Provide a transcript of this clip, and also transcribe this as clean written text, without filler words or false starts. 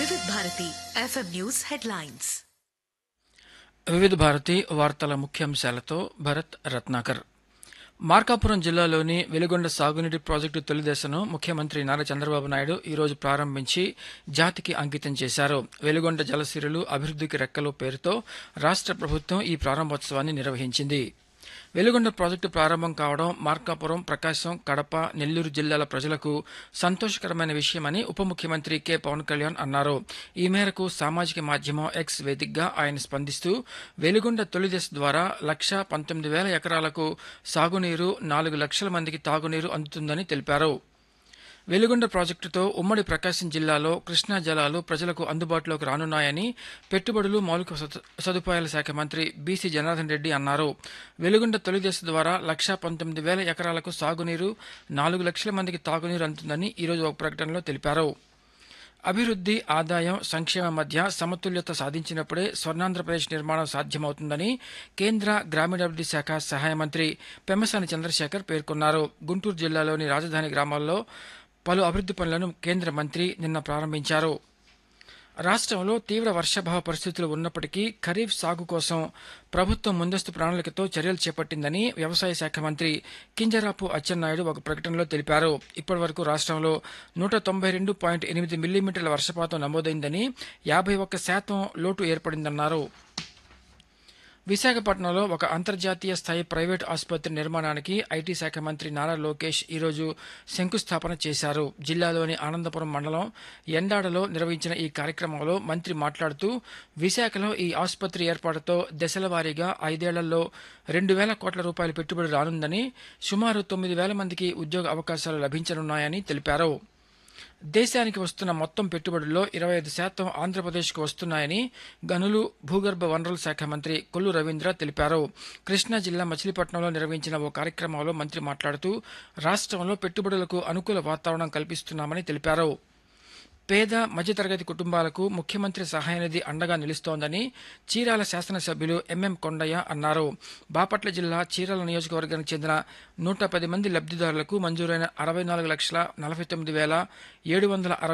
వివిధ Bharati FM news headlines. వివిధ భారతి వార్తల ముఖ్యాంశాలతో భరత్ రత్నాకర్. మార్కాపురం జిల్లాలోని వెలుగొండ సాగునీటి ప్రాజెక్టు తొలి దశను ముఖ్యమంత్రి నారా చంద్రబాబు నాయుడు ఈరోజు ప్రారంభించి జాతికి అంకితం చేశారు. వెలుగొండ జలసిరులు అభివృద్ధికి రెక్కలు పేరుతో రాష్ట్ర ప్రభుత్వం ఈ ప్రారంభోత్సవాన్ని నిర్వహించింది. వెలుగొండ ప్రాజెక్టు ప్రారంభం కావడం మార్కాపురం, ప్రకాశం, కడప, నెల్లూరు జిల్లాల ప్రజలకు సంతోషకరమైన విషయమని ఉప ముఖ్యమంత్రి కె పవన్ కళ్యాణ్ అన్నారు. ఈ మేరకు సామాజిక మాధ్యమం ఎక్స్ వేదికగా ఆయన స్పందిస్తూ వెలుగొండ తొలి దశ ద్వారా 1,19,000 ఎకరాలకు సాగునీరు, 4 లక్షల మందికి తాగునీరు అందుతుందని తెలిపారు. వెలుగొండ ప్రాజెక్టుతో ఉమ్మడి ప్రకాశం జిల్లాలో కృష్ణా జలాలు ప్రజలకు అందుబాటులోకి రానున్నాయని పెట్టుబడులు, మౌలిక సదుపాయాల శాఖ మంత్రి బీసీ జనార్దన్ రెడ్డి అన్నారు. వెలుగొండ తొలి దశ ద్వారా 1,19,000 ఎకరాలకు సాగునీరు, 4 లక్షల మందికి తాగునీరు అందుతుందని ఈరోజు ఒక ప్రకటనలో తెలిపారు. అభివృద్ధి, ఆదాయం, సంక్షేమం మధ్య సమతుల్యత సాధించినప్పుడే స్వర్ణాంధ్రప్రదేశ్ నిర్మాణం సాధ్యమవుతుందని కేంద్ర గ్రామీణాభివృద్ధి శాఖ సహాయ మంత్రి పెమ్మసాని చంద్రశేఖర్ పేర్కొన్నారు. గుంటూరు జిల్లాలోని రాజధాని గ్రామాల్లో పలు అభివృద్ధి పనులను కేంద్ర మంత్రి నిన్న ప్రారంభించారు. రాష్ట్రంలో తీవ్ర వర్షాభావ పరిస్థితులు ఉన్నప్పటికీ ఖరీఫ్ సాగు కోసం ప్రభుత్వం ముందస్తు ప్రణాళికతో చర్యలు చేపట్టిందని వ్యవసాయ శాఖ మంత్రి కింజరాపు అచ్చెన్నాయుడు ఒక ప్రకటనలో తెలిపారు. ఇప్పటి వరకు రాష్ట్రంలో 192.8 మిల్లీమీటర్ల వర్షపాతం నమోదైందని, 51% లోటు ఏర్పడిందన్నారు. విశాఖపట్నంలో ఒక అంతర్జాతీయ స్థాయి ప్రైవేట్ ఆసుపత్రి నిర్మాణానికి ఐటీ శాఖ మంత్రి నారా లోకేష్ ఈరోజు శంకుస్థాపన చేశారు. జిల్లాలోని ఆనందపురం మండలం ఎండాడలో నిర్వహించిన ఈ కార్యక్రమంలో మంత్రి మాట్లాడుతూ విశాఖలో ఈ ఆసుపత్రి ఏర్పాటుతో దశల వారీగా 5 ఏళ్లలో 2,000 కోట్ల రూపాయల పెట్టుబడి రానుందని, సుమారు 9,000 మందికి ఉద్యోగ అవకాశాలు లభించనున్నాయని తెలిపారు. దేశానికి వస్తున్న మొత్తం పెట్టుబడుల్లో 25% ఆంధ్రప్రదేశ్కు వస్తున్నాయని గనులు, భూగర్భ వనరుల శాఖ మంత్రి కొల్లు రవీంద్ర తెలిపారు. కృష్ణా జిల్లా మచిలీపట్నంలో నిర్వహించిన ఓ కార్యక్రమంలో మంత్రి మాట్లాడుతూ రాష్ట్రంలో పెట్టుబడులకు అనుకూల వాతావరణం కల్పిస్తున్నామని తెలిపారు. పేద, మధ్యతరగతి కుటుంబాలకు ముఖ్యమంత్రి సహాయనిధి అండగా నిలుస్తోందని చీరాల శాసనసభ్యులు ఎంఎం కొండయ్య అన్నారు. బాపట్ల జిల్లా చీరాల నియోజకవర్గానికి చెందిన 110 మంది లబ్ధిదారులకు మంజూరైన 64,49,760